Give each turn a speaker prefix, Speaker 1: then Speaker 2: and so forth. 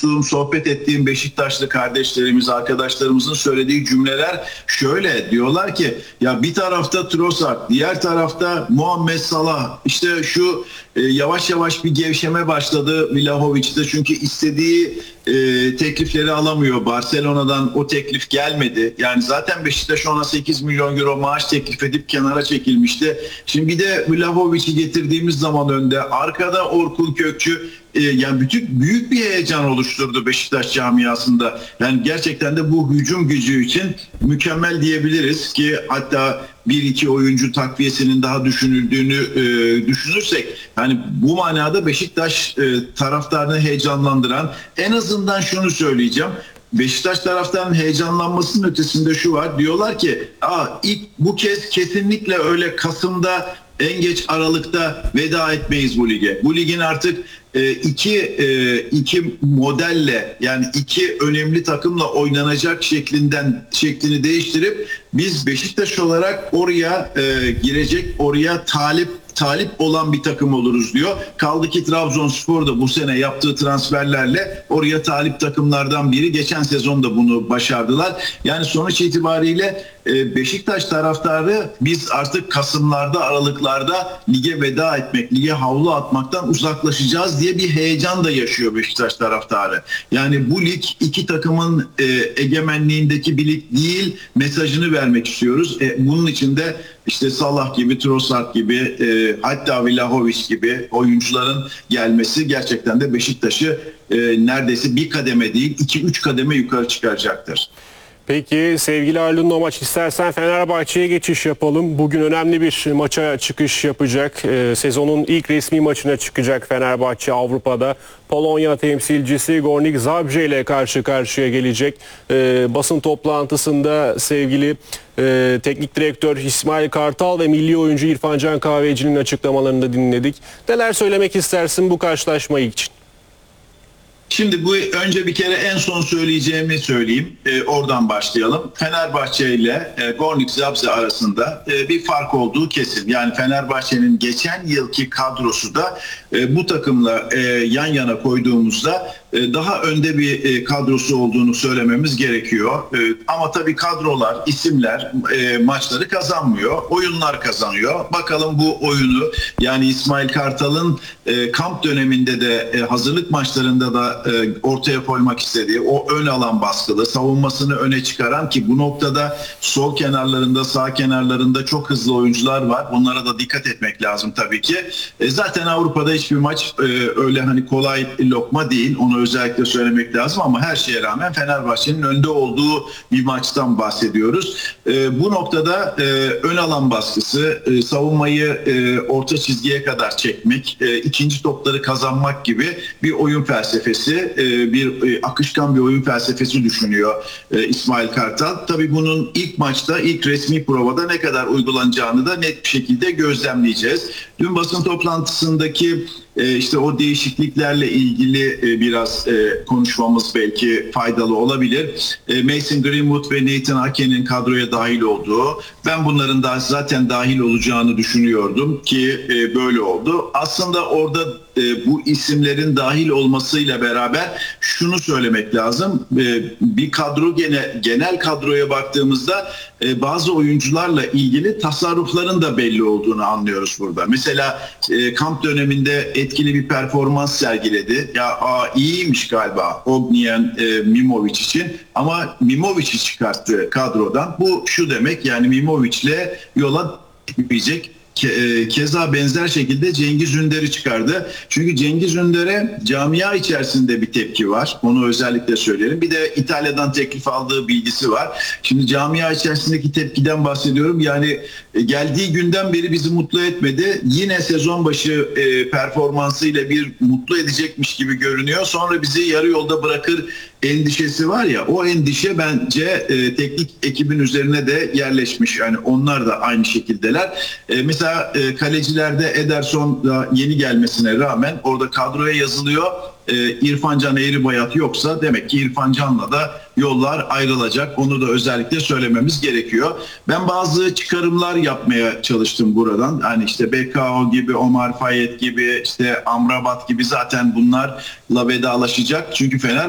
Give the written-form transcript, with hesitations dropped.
Speaker 1: konuştuğum, sohbet ettiğim Beşiktaşlı kardeşlerimiz, arkadaşlarımızın söylediği cümleler şöyle. Diyorlar ki ya bir tarafta Trossard, diğer tarafta Muhammed Salah. İşte şu yavaş yavaş bir gevşeme başladı Vlahovic'te. Çünkü istediği teklifleri alamıyor. Barcelona'dan o teklif gelmedi. Yani zaten Beşiktaş ona 8 milyon euro maaş teklif edip kenara çekilmişti. Şimdi bir de Vlahovic'i getirdiğimiz zaman önde, arkada Orkun Kökçü, yani büyük bir heyecan oluşturdu Beşiktaş camiasında. Yani gerçekten de bu hücum gücü için mükemmel diyebiliriz ki hatta bir iki oyuncu takviyesinin daha düşünüldüğünü düşünürsek hani bu manada Beşiktaş taraftarını heyecanlandıran, en azından şunu söyleyeceğim. Beşiktaş taraftarının heyecanlanmasının ötesinde şu var. Diyorlar ki bu kez kesinlikle öyle Kasım'da, en geç Aralık'ta veda etmeyiz bu lige. Bu ligin artık iki modelle, yani iki önemli takımla oynanacak şeklini değiştirip biz Beşiktaş olarak oraya girecek, oraya talip olan bir takım oluruz diyor. Kaldı ki Trabzonspor da bu sene yaptığı transferlerle oraya talip takımlardan biri. Geçen sezon da bunu başardılar. Yani sonuç itibariyle Beşiktaş taraftarı biz artık Kasımlarda, Aralıklarda lige veda etmek, lige havlu atmaktan uzaklaşacağız diye bir heyecan da yaşıyor Beşiktaş taraftarı. Yani bu lig iki takımın egemenliğindeki bir lig değil mesajını vermek istiyoruz. Bunun için de işte Salah gibi, Trossard gibi, hatta Vlahovic gibi oyuncuların gelmesi gerçekten de Beşiktaş'ı neredeyse bir kademe değil, 2-3 kademe yukarı çıkaracaktır.
Speaker 2: Peki sevgili Arlun Nomaç, istersen Fenerbahçe'ye geçiş yapalım. Bugün önemli bir maça çıkış yapacak. Sezonun ilk resmi maçına çıkacak Fenerbahçe Avrupa'da. Polonya temsilcisi Górnik Zabrze ile karşı karşıya gelecek. Basın toplantısında sevgili teknik direktör İsmail Kartal ve milli oyuncu İrfan Can Kahveci'nin açıklamalarını da dinledik. Neler söylemek istersin bu karşılaşma için?
Speaker 1: Şimdi bu önce bir kere en son söyleyeceğimi söyleyeyim. Oradan başlayalım. Fenerbahçe ile Górnik Zabrze arasında bir fark olduğu kesin. Yani Fenerbahçe'nin geçen yılki kadrosu da bu takımla yan yana koyduğumuzda daha önde bir kadrosu olduğunu söylememiz gerekiyor. Ama tabii kadrolar, isimler maçları kazanmıyor. Oyunlar kazanıyor. Bakalım bu oyunu, yani İsmail Kartal'ın kamp döneminde de hazırlık maçlarında da ortaya koymak istediği o ön alan baskılı, savunmasını öne çıkaran, ki bu noktada sol kenarlarında, sağ kenarlarında çok hızlı oyuncular var. Bunlara da dikkat etmek lazım tabii ki. Zaten Avrupa'da hiçbir maç öyle hani kolay lokma değil. Onu özellikle söylemek lazım ama her şeye rağmen Fenerbahçe'nin önde olduğu bir maçtan bahsediyoruz. Bu noktada ön alan baskısı, savunmayı orta çizgiye kadar çekmek, ikinci topları kazanmak gibi bir oyun felsefesi, bir akışkan bir oyun felsefesi düşünüyor İsmail Kartal. Tabii bunun ilk maçta, ilk resmi provada ne kadar uygulanacağını da net bir şekilde gözlemleyeceğiz. Dün basın toplantısındaki işte o değişikliklerle ilgili biraz konuşmamız belki faydalı olabilir. Mason Greenwood ve Nathan Ake'nin kadroya dahil olduğu, ben bunların da zaten dahil olacağını düşünüyordum ki böyle oldu. Aslında orada bu isimlerin dahil olmasıyla beraber şunu söylemek lazım. Bir kadro, genel kadroya baktığımızda bazı oyuncularla ilgili tasarrufların da belli olduğunu anlıyoruz burada. Mesela kamp döneminde etkili bir performans sergiledi. İyiymiş galiba Ognjen Mimovic için, ama Mimovic'i çıkarttı kadrodan. Bu şu demek, yani Mimovic'le yola gitmeyecek. Keza benzer şekilde Cengiz Ünder'i çıkardı. Çünkü Cengiz Ünder'e camia içerisinde bir tepki var. Onu özellikle söyleyelim. Bir de İtalya'dan teklif aldığı bilgisi var. Şimdi camia içerisindeki tepkiden bahsediyorum. Yani geldiği günden beri bizi mutlu etmedi. Yine sezon başı performansıyla bir mutlu edecekmiş gibi görünüyor. Sonra bizi yarı yolda bırakır endişesi var ya, o endişe bence teknik ekibin üzerine de yerleşmiş. Yani onlar da aynı şekildeler. Mesela kalecilerde Ederson da yeni gelmesine rağmen orada kadroya yazılıyor. İrfan Can Eğribayat yoksa demek ki İrfan Can'la da yollar ayrılacak. Onu da özellikle söylememiz gerekiyor. Ben bazı çıkarımlar yapmaya çalıştım buradan. Hani işte BKO gibi, Omar Fayet gibi, işte Amrabat gibi, zaten bunlarla vedalaşacak. Çünkü